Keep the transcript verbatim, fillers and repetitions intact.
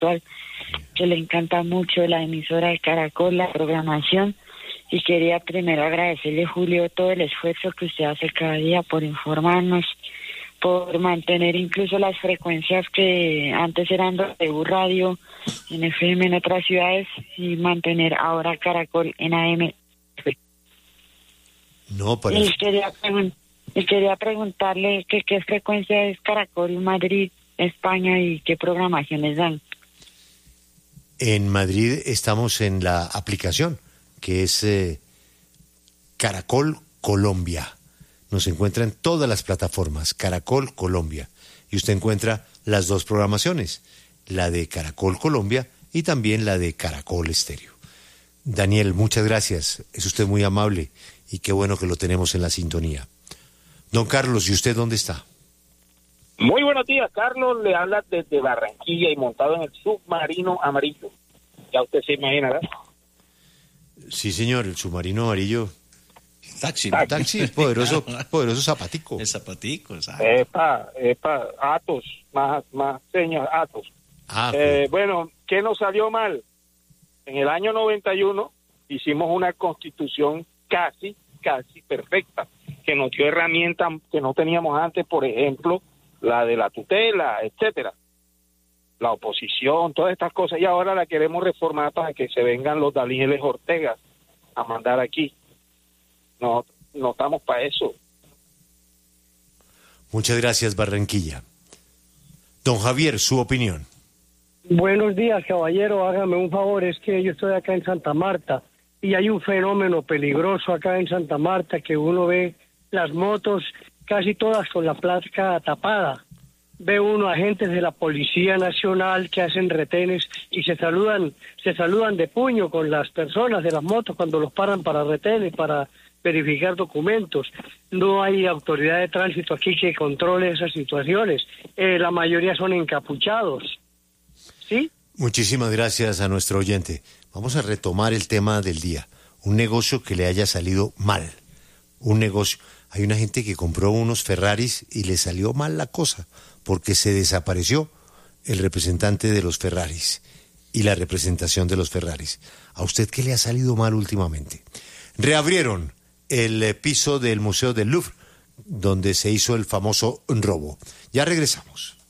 actual, que le encanta mucho la emisora de Caracol, la programación, y quería primero agradecerle, Julio, todo el esfuerzo que usted hace cada día por informarnos, por mantener incluso las frecuencias que antes eran de U Radio, en F M en otras ciudades, y mantener ahora Caracol en A M. No, para y eso. quería, pregun- y quería preguntarle que qué frecuencia es Caracol Madrid, España, y qué programaciones dan. En Madrid estamos en la aplicación, que es eh, Caracol Colombia. Nos encuentra en todas las plataformas, Caracol Colombia. Y usted encuentra las dos programaciones, la de Caracol Colombia y también la de Caracol Estéreo. Daniel, muchas gracias. Es usted muy amable y qué bueno que lo tenemos en la sintonía. Don Carlos, ¿y usted dónde está? Muy buenos días, Carlos. Le habla desde Barranquilla y montado en el submarino amarillo. Ya usted se imaginará. Sí, señor, el submarino amarillo. Taxi, ¿no? Taxi, poderoso, poderoso zapatico. El zapatico, exacto. Epa, epa, Atos, más, más señas, Atos. Ah, Eh, bueno, ¿qué nos salió mal? En el año noventa y uno hicimos una constitución casi, casi perfecta, que nos dio herramientas que no teníamos antes, por ejemplo, la de la tutela, etcétera, la oposición, todas estas cosas, y ahora la queremos reformar para que se vengan los Danieles Ortega a mandar aquí. No, no estamos para eso. muchas gracias, Barranquilla. Don Javier, su opinión. Buenos días, caballero, hágame un favor, es que yo estoy acá en Santa Marta y hay un fenómeno peligroso acá en Santa Marta, que uno ve las motos casi todas con la placa tapada. Ve uno agentes de la Policía Nacional que hacen retenes y se saludan, se saludan de puño con las personas de las motos cuando los paran para retenes, para verificar documentos. No hay autoridad de tránsito aquí que controle esas situaciones. Eh, la mayoría son encapuchados. ¿Sí? Muchísimas gracias a nuestro oyente. Vamos a retomar el tema del día. Un negocio que le haya salido mal. Un negocio. Hay una gente que compró unos Ferraris y le salió mal la cosa, porque se desapareció el representante de los Ferraris y la representación de los Ferraris. ¿A usted qué le ha salido mal últimamente? Reabrieron el eh, piso del Museo del Louvre, donde se hizo el famoso robo. Ya regresamos.